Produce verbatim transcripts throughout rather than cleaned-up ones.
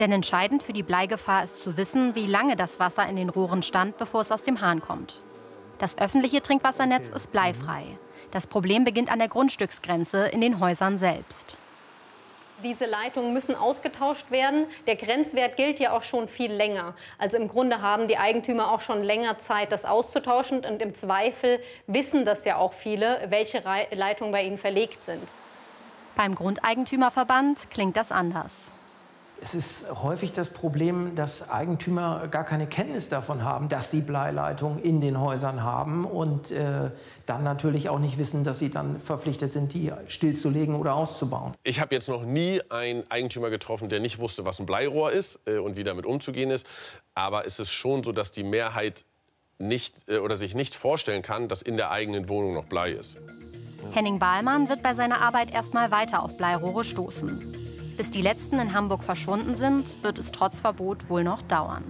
Denn entscheidend für die Bleigefahr ist zu wissen, wie lange das Wasser in den Rohren stand, bevor es aus dem Hahn kommt. Das öffentliche Trinkwassernetz ist bleifrei. Das Problem beginnt an der Grundstücksgrenze in den Häusern selbst. Diese Leitungen müssen ausgetauscht werden. Der Grenzwert gilt ja auch schon viel länger. Also im Grunde haben die Eigentümer auch schon länger Zeit, das auszutauschen. Und im Zweifel wissen das ja auch viele, welche Leitungen bei ihnen verlegt sind. Beim Grundeigentümerverband klingt das anders. Es ist häufig das Problem, dass Eigentümer gar keine Kenntnis davon haben, dass sie Bleileitungen in den Häusern haben und äh, dann natürlich auch nicht wissen, dass sie dann verpflichtet sind, die stillzulegen oder auszubauen. Ich habe jetzt noch nie einen Eigentümer getroffen, der nicht wusste, was ein Bleirohr ist äh, und wie damit umzugehen ist. Aber es ist schon so, dass die Mehrheit nicht äh, oder sich nicht vorstellen kann, dass in der eigenen Wohnung noch Blei ist. Henning Bahlmann wird bei seiner Arbeit erst mal weiter auf Bleirohre stoßen. Bis die letzten in Hamburg verschwunden sind, wird es trotz Verbot wohl noch dauern.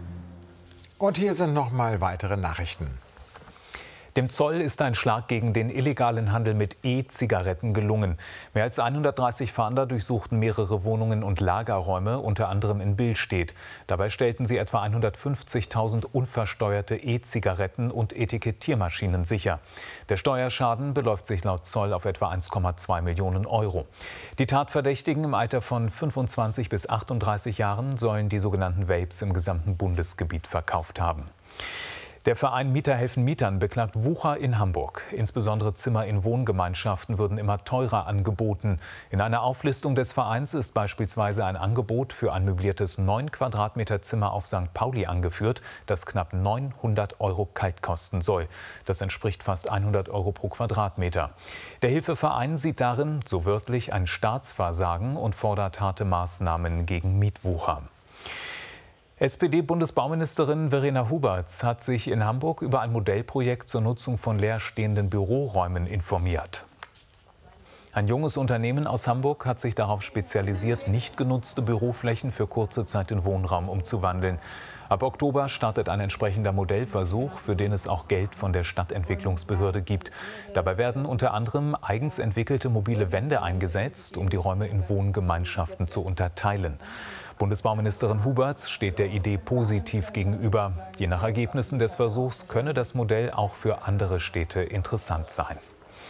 Und hier sind noch mal weitere Nachrichten. Dem Zoll ist ein Schlag gegen den illegalen Handel mit E-Zigaretten gelungen. Mehr als hundertdreißig Fahnder durchsuchten mehrere Wohnungen und Lagerräume, unter anderem in Billstedt. Dabei stellten sie etwa hundertfünfzigtausend unversteuerte E-Zigaretten und Etikettiermaschinen sicher. Der Steuerschaden beläuft sich laut Zoll auf etwa eins Komma zwei Millionen Euro. Die Tatverdächtigen im Alter von fünfundzwanzig bis achtunddreißig Jahren sollen die sogenannten Vapes im gesamten Bundesgebiet verkauft haben. Der Verein Mieter helfen Mietern beklagt Wucher in Hamburg. Insbesondere Zimmer in Wohngemeinschaften würden immer teurer angeboten. In einer Auflistung des Vereins ist beispielsweise ein Angebot für ein möbliertes neun Quadratmeter Zimmer auf Sankt Pauli angeführt, das knapp neunhundert Euro kalt kosten soll. Das entspricht fast hundert Euro pro Quadratmeter. Der Hilfeverein sieht darin, so wörtlich, ein Staatsversagen und fordert harte Maßnahmen gegen Mietwucher. S P D-Bundesbauministerin Verena Huberts hat sich in Hamburg über ein Modellprojekt zur Nutzung von leerstehenden Büroräumen informiert. Ein junges Unternehmen aus Hamburg hat sich darauf spezialisiert, nicht genutzte Büroflächen für kurze Zeit in Wohnraum umzuwandeln. Ab Oktober startet ein entsprechender Modellversuch, für den es auch Geld von der Stadtentwicklungsbehörde gibt. Dabei werden unter anderem eigens entwickelte mobile Wände eingesetzt, um die Räume in Wohngemeinschaften zu unterteilen. Bundesbauministerin Huberts steht der Idee positiv gegenüber. Je nach Ergebnissen des Versuchs könne das Modell auch für andere Städte interessant sein.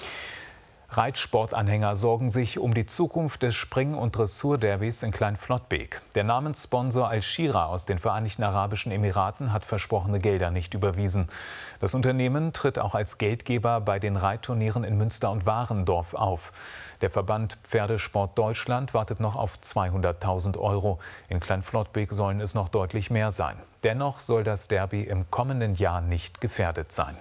Reitsportanhänger sorgen sich um die Zukunft des Spring- und Dressurderbys in Kleinflottbek. Der Namenssponsor Al-Shira aus den Vereinigten Arabischen Emiraten hat versprochene Gelder nicht überwiesen. Das Unternehmen tritt auch als Geldgeber bei den Reitturnieren in Münster und Warendorf auf. Der Verband Pferdesport Deutschland wartet noch auf zweihunderttausend Euro. In Kleinflottbek sollen es noch deutlich mehr sein. Dennoch soll das Derby im kommenden Jahr nicht gefährdet sein.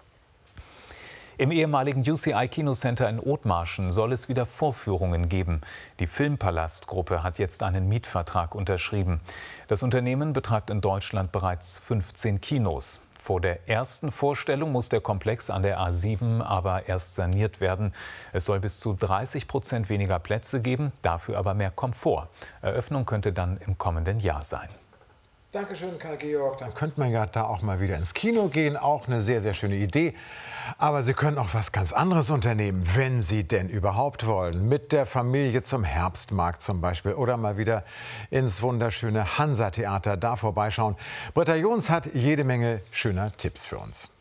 Im ehemaligen U C I-Kinocenter in Othmarschen soll es wieder Vorführungen geben. Die Filmpalast-Gruppe hat jetzt einen Mietvertrag unterschrieben. Das Unternehmen betreibt in Deutschland bereits fünfzehn Kinos. Vor der ersten Vorstellung muss der Komplex an der A sieben aber erst saniert werden. Es soll bis zu dreißig Prozent weniger Plätze geben, dafür aber mehr Komfort. Eröffnung könnte dann im kommenden Jahr sein. Dankeschön, Karl-Georg. Dann könnte man ja da auch mal wieder ins Kino gehen. Auch eine sehr, sehr schöne Idee. Aber Sie können auch was ganz anderes unternehmen, wenn Sie denn überhaupt wollen. Mit der Familie zum Herbstmarkt zum Beispiel. Oder mal wieder ins wunderschöne Hansa-Theater da vorbeischauen. Britta Jons hat jede Menge schöner Tipps für uns.